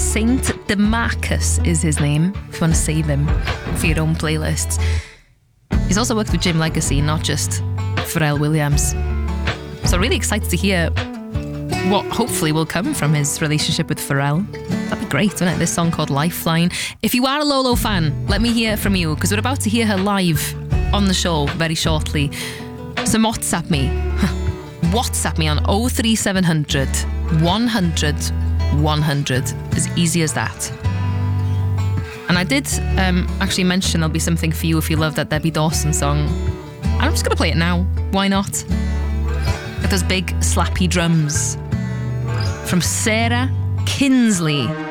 Saint Demarcus is his name, if you want to save him for your own playlists. He's also worked with Jim Legacy, not just Pharrell Williams. So really excited to hear what hopefully will come from his relationship with Pharrell. That'd be great, wouldn't it? This song called Lifeline. If you are a Lolo fan, let me hear from you, because we're about to hear her live on the show very shortly. So WhatsApp me. WhatsApp me on 03700 100 100. As easy as that. And I did actually mention there'll be something for you if you love that Debbie Dawson song. And I'm just going to play it now. Why not? With those big slappy drums. From Sarah Kinsley.